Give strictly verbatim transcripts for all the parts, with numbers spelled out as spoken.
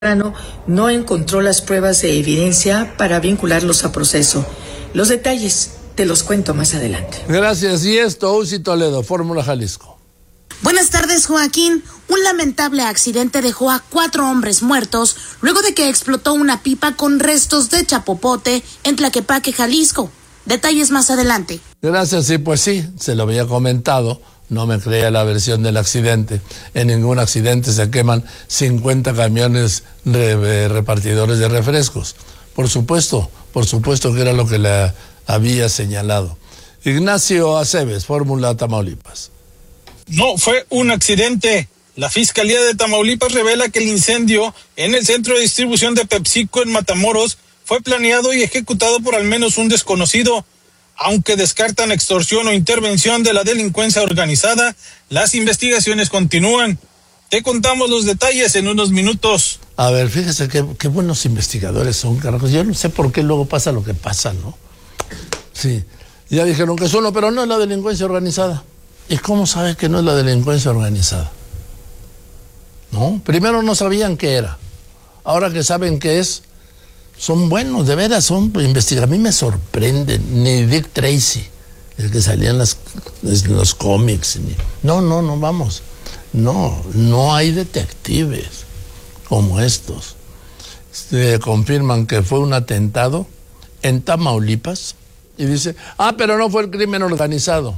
no encontró las pruebas de evidencia para vincularlos a proceso. Los detalles te los cuento más adelante. Gracias. Y esto, Uzi Toledo, Fórmula Jalisco. Buenas tardes, Joaquín. Un lamentable accidente dejó a cuatro hombres muertos luego de que explotó una pipa con restos de chapopote en Tlaquepaque, Jalisco. Detalles más adelante. Gracias. Sí, pues sí, se lo había comentado. No me creía la versión del accidente. En ningún accidente se queman cincuenta camiones de repartidores de refrescos. Por supuesto, por supuesto que era lo que le había señalado. Ignacio Aceves, Fórmula Tamaulipas. No fue un accidente. La Fiscalía de Tamaulipas revela que el incendio en el centro de distribución de PepsiCo en Matamoros fue planeado y ejecutado por al menos un desconocido. Aunque descartan extorsión o intervención de la delincuencia organizada, las investigaciones continúan. Te contamos los detalles en unos minutos. A ver, fíjese qué, qué buenos investigadores son, carajos. Yo no sé por qué luego pasa lo que pasa, ¿no? Sí, ya dijeron que es uno, pero no es la delincuencia organizada. ¿Y cómo sabe que no es la delincuencia organizada? ¿No? Primero no sabían qué era. Ahora que saben qué es, son buenos, de veras, son investigadores. A mí me sorprenden, ni Dick Tracy, el que salía en, las, en los cómics. Ni, no, no, no, vamos. No, no hay detectives como estos. Se confirman que fue un atentado en Tamaulipas y dice, ah, pero no fue el crimen organizado.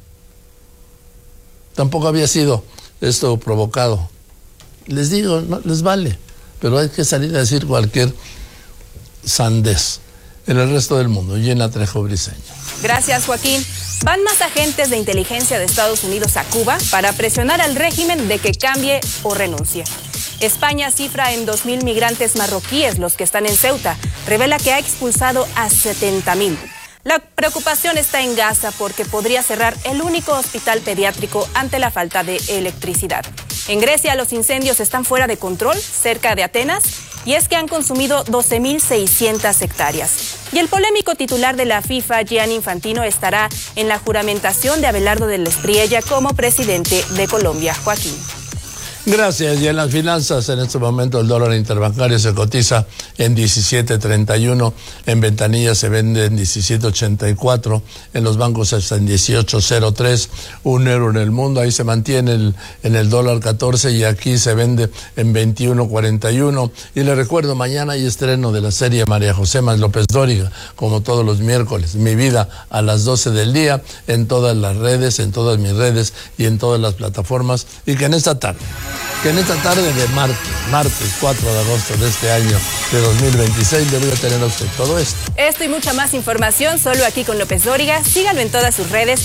Tampoco había sido esto provocado. Les digo, no les vale, pero hay que salir a decir cualquier sandés en el resto del mundo. Llena Trejo Briseño. Gracias, Joaquín. Van más agentes de inteligencia de Estados Unidos a Cuba para presionar al régimen de que cambie o renuncie. España cifra en dos mil migrantes marroquíes los que están en Ceuta. Revela que ha expulsado a setenta mil. La preocupación está en Gaza porque podría cerrar el único hospital pediátrico ante la falta de electricidad. En Grecia los incendios están fuera de control, cerca de Atenas, y es que han consumido doce mil seiscientas hectáreas. Y el polémico titular de la FIFA, Gianni Infantino, estará en la juramentación de Abelardo del Espriella como presidente de Colombia. Joaquín. Gracias. Y en las finanzas, en este momento el dólar interbancario se cotiza en diecisiete treinta y uno, en ventanilla se vende en diecisiete ochenta y cuatro, en los bancos está en dieciocho cero tres, un euro en el mundo, ahí se mantiene el, en el dólar catorce y aquí se vende en veintiuno cuarenta y uno. Y le recuerdo, mañana hay estreno de la serie María José Más López Dóriga, como todos los miércoles, Mi Vida a las doce del día, en todas las redes, en todas mis redes y en todas las plataformas, y que en esta tarde que en esta tarde de martes, martes cuatro de agosto de este año de dos mil veintiséis, le voy a tener a usted todo esto. Esto y mucha más información solo aquí con López Dóriga. Síganlo en todas sus redes